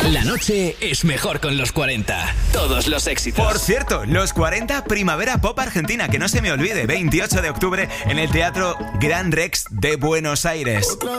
La noche es mejor con los 40. Todos los éxitos. Por cierto, los 40 Primavera Pop Argentina, que no se me olvide, 28 de octubre en el Teatro Gran Rex de Buenos Aires.